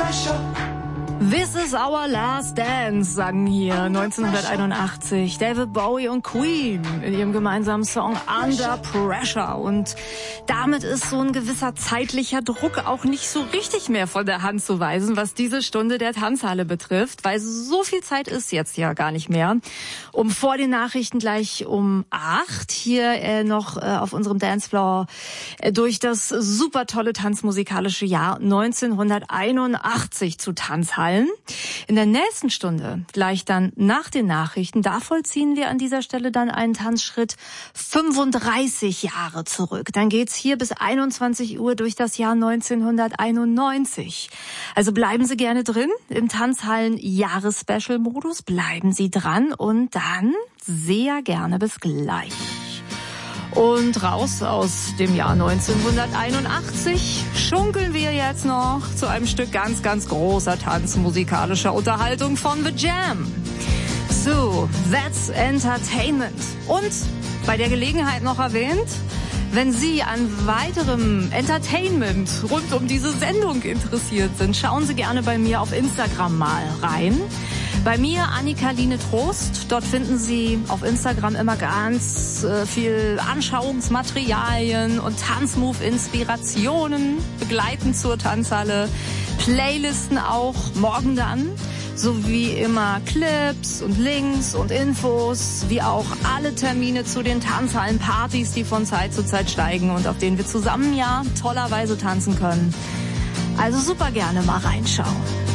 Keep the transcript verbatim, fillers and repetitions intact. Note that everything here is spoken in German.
This is our last dance, sagen hier neunzehnhunderteinundachtzig David Bowie und Queen in ihrem gemeinsamen Song Under Pressure. Und damit ist so ein gewisser zeitlicher Druck auch nicht so richtig mehr von der Hand zu weisen, was diese Stunde der Tanzhalle betrifft, weil so viel Zeit ist jetzt ja gar nicht mehr. Um vor den Nachrichten gleich um acht hier äh, noch äh, auf unserem Dancefloor äh, durch das super tolle tanzmusikalische Jahr neunzehnhunderteinundachtzig zu Tanzhallen. In der nächsten Stunde, gleich dann nach den Nachrichten, da vollziehen wir an dieser Stelle dann einen Tanzschritt fünfunddreißig Jahre zurück. Dann geht's hier bis einundzwanzig Uhr durch das Jahr neunzehnhunderteinundneunzig. Also bleiben Sie gerne drin im Tanzhallen-Jahres-Special-Modus. Bleiben Sie dran und dann sehr gerne bis gleich. Und raus aus dem Jahr neunzehnhunderteinundachtzig schunkeln wir jetzt noch zu einem Stück ganz, ganz großer tanzmusikalischer Unterhaltung von The Jam. So, That's Entertainment. Und bei der Gelegenheit noch erwähnt, wenn Sie an weiterem Entertainment rund um diese Sendung interessiert sind, schauen Sie gerne bei mir auf Instagram mal rein. Bei mir Annika-Line Trost. Dort finden Sie auf Instagram immer ganz äh, viel Anschauungsmaterialien und Tanzmove-Inspirationen begleitend zur Tanzhalle. Playlisten auch morgen dann. Sowie immer Clips und Links und Infos, wie auch alle Termine zu den Tanzhallenpartys, die von Zeit zu Zeit steigen und auf denen wir zusammen ja tollerweise tanzen können. Also super gerne mal reinschauen.